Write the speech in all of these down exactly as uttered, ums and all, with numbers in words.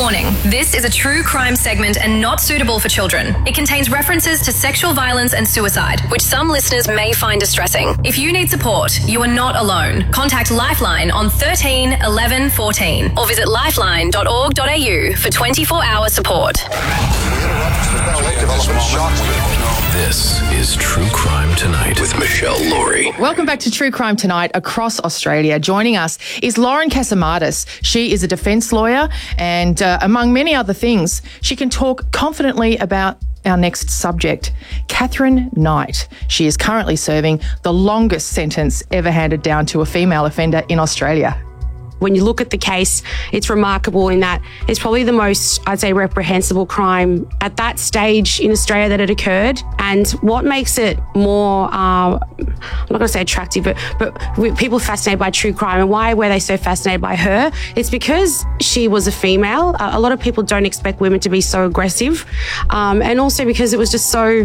Warning, this is a true crime segment and not suitable for children. It contains references to sexual violence and suicide, which some listeners may find distressing. If you need support, you are not alone. Contact Lifeline on thirteen eleven fourteen or visit lifeline dot org dot a u for twenty-four hour support. This is True Crime Tonight with Michelle Laurie. Welcome back to True Crime Tonight across Australia. Joining us is Lauren Casamadis. She is a defence lawyer and, uh, among many other things, she can talk confidently about our next subject, Katherine Knight. She is currently serving the longest sentence ever handed down to a female offender in Australia. When you look at the case, it's remarkable in that it's probably the most, I'd say, reprehensible crime at that stage in Australia that had occurred. And what makes it more, uh, I'm not going to say attractive, but, but people fascinated by true crime, and why were they so fascinated by her? It's because she was a female. Uh, a lot of people don't expect women to be so aggressive. Um, and also because it was just so,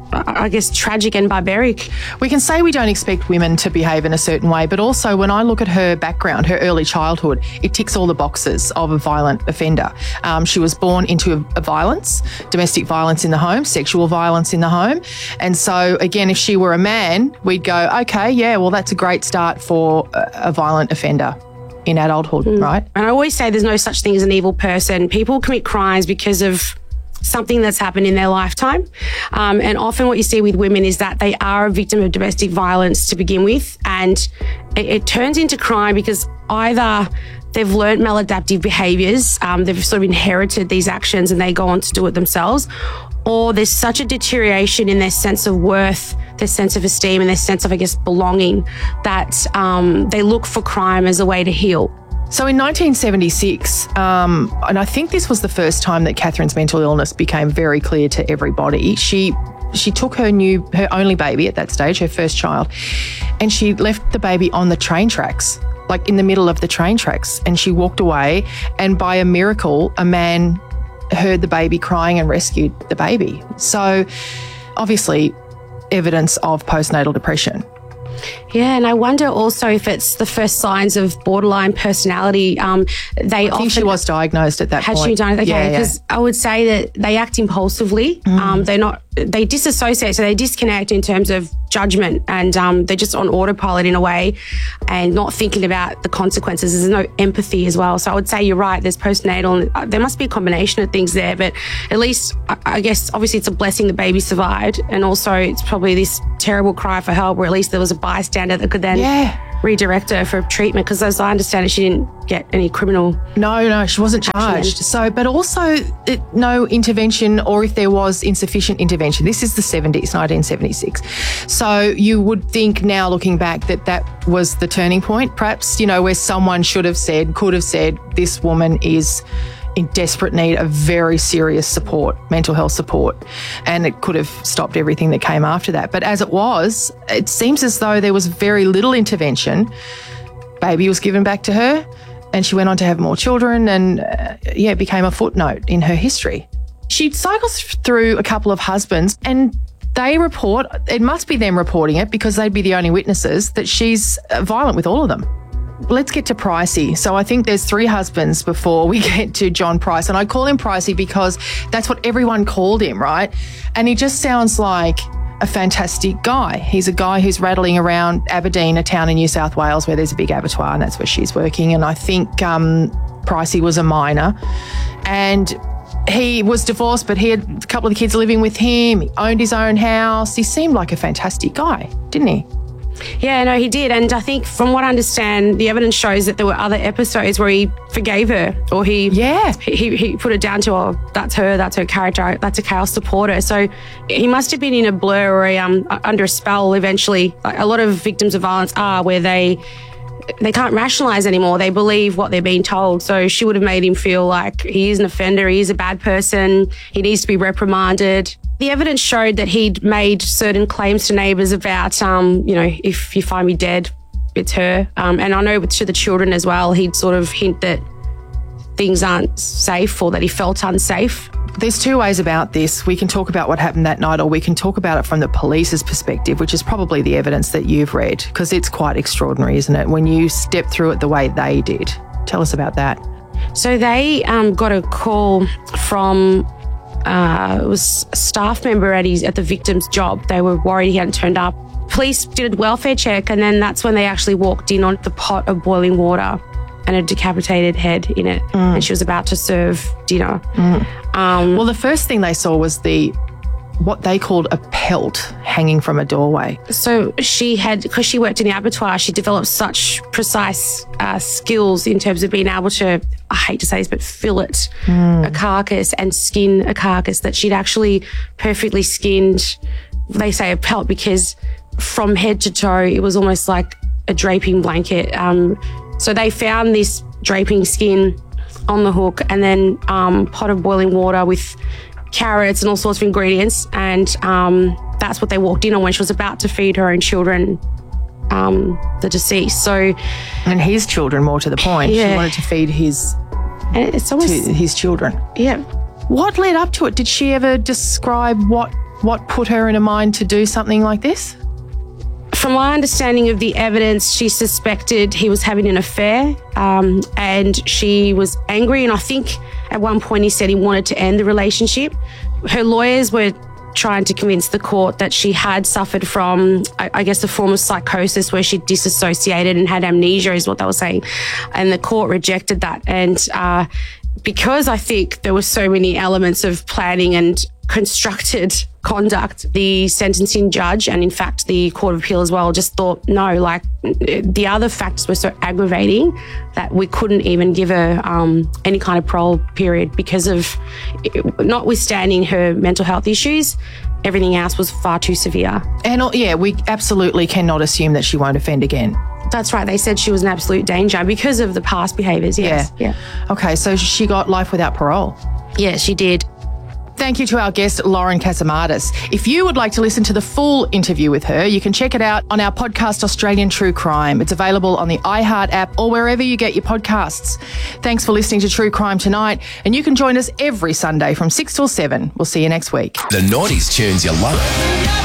I guess, tragic and barbaric. We can say we don't expect women to behave in a certain way, but also when I look at her background, her early childhood, it ticks all the boxes of a violent offender. Um, she was born into a, a violence, domestic violence in the home, sexual violence in the home. And so, again, if she were a man, we'd go, okay, yeah, well, that's a great start for a, a violent offender in adulthood, mm. right? And I always say there's no such thing as an evil person. People commit crimes because of something that's happened in their lifetime. Um, and often what you see with women is that they are a victim of domestic violence to begin with. And it, it turns into crime because either they've learned maladaptive behaviours, um, they've sort of inherited these actions and they go on to do it themselves, or there's such a deterioration in their sense of worth, their sense of esteem and their sense of, I guess, belonging that um, they look for crime as a way to heal. So in nineteen seventy-six, um, and I think this was the first time that Katherine's mental illness became very clear to everybody, she she took her new, her only baby at that stage, her first child, and she left the baby on the train tracks, like in the middle of the train tracks, and she walked away, and by a miracle, a man heard the baby crying and rescued the baby. So obviously evidence of postnatal depression. Yeah, and I wonder also if it's the first signs of borderline personality. Um, they I think she was diagnosed at that had point. Had she diagnosed? Okay, yeah, because yeah. I would say that they act impulsively. Mm. Um, they're not. They disassociate, so they disconnect in terms of judgment, and um, they're just on autopilot in a way, and not thinking about the consequences. There's no empathy as well. So I would say you're right. There's postnatal. And there must be a combination of things there, but at least I guess obviously it's a blessing the baby survived, and also it's probably this terrible cry for help, where at least there was a bystander that could then yeah. redirect her for treatment, because as I understand it, she didn't get any criminal. No, no, she wasn't charged. So, but also it, no intervention, or if there was insufficient intervention. This is the seventies, nineteen seventy-six. So you would think now, looking back, that that was the turning point, perhaps, you know, where someone should have said, could have said, this woman is in desperate need of very serious support, mental health support, and it could have stopped everything that came after that. But as it was, it seems as though there was very little intervention. Baby was given back to her, and she went on to have more children, and uh, yeah, it became a footnote in her history. She cycles through a couple of husbands, and they report, it must be them reporting it because they'd be the only witnesses, that she's violent with all of them. Let's get to Pricey. So I think there's three husbands before we get to John Price. And I call him Pricey because that's what everyone called him, right? And he just sounds like a fantastic guy. He's a guy who's rattling around Aberdeen, a town in New South Wales where there's a big abattoir, and that's where she's working. And I think um, Pricey was a minor. And he was divorced, but he had a couple of the kids living with him. He owned his own house. He seemed like a fantastic guy, didn't he? Yeah, no, he did. And I think from what I understand, the evidence shows that there were other episodes where he forgave her, or he yeah he, he put it down to, oh, that's her, that's her character, that's a chaos supporter. So he must have been in a blur or a, um, under a spell eventually. Like a lot of victims of violence are, where they they can't rationalise anymore. They believe what they're being told. So she would have made him feel like he is an offender, he is a bad person, he needs to be reprimanded. The evidence showed that he'd made certain claims to neighbours about, um, you know, if you find me dead, it's her. Um, and I know to the children as well, he'd sort of hint that things aren't safe, or that he felt unsafe. There's two ways about this. We can talk about what happened that night, or we can talk about it from the police's perspective, which is probably the evidence that you've read, because it's quite extraordinary, isn't it, when you step through it the way they did. Tell us about that. So they um, got a call from uh, it was a staff member at his at the victim's job. They were worried he hadn't turned up. Police did a welfare check, and then that's when they actually walked in on the pot of boiling water and a decapitated head in it, mm. and she was about to serve dinner. Mm. Um, well, the first thing they saw was the what they called a pelt hanging from a doorway. So she had, because she worked in the abattoir, she developed such precise uh, skills in terms of being able to, I hate to say this, but fillet mm. a carcass and skin a carcass, that she'd actually perfectly skinned, they say a pelt, because from head to toe, it was almost like a draping blanket. Um, so they found this draping skin on the hook, and then um, pot of boiling water with carrots and all sorts of ingredients, and um, that's what they walked in on when she was about to feed her own children, um, the deceased. So, and his children, more to the point, yeah. she wanted to feed his and it's almost, to his children. Yeah. What led up to it? Did she ever describe what what put her in a mind to do something like this? From my understanding of the evidence, she suspected he was having an affair, um, and she was angry. And I think at one point he said he wanted to end the relationship. Her lawyers were trying to convince the court that she had suffered from, I, I guess, a form of psychosis where she disassociated and had amnesia, is what they were saying. And the court rejected that. And uh, because I think there were so many elements of planning and constructed conduct, the sentencing judge, and in fact the Court of Appeal as well, just thought, no, like the other factors were so aggravating that we couldn't even give her um, any kind of parole period because of, notwithstanding her mental health issues, everything else was far too severe. And yeah, we absolutely cannot assume that she won't offend again. That's right. They said she was an absolute danger because of the past behaviours, yes. Yeah. yeah. Okay, so she got life without parole. Yeah, she did. Thank you to our guest, Lauren Casimatis. If you would like to listen to the full interview with her, you can check it out on our podcast, Australian True Crime. It's available on the iHeart app or wherever you get your podcasts. Thanks for listening to True Crime Tonight, and you can join us every Sunday from six till seven. We'll see you next week. The nineties tunes you love.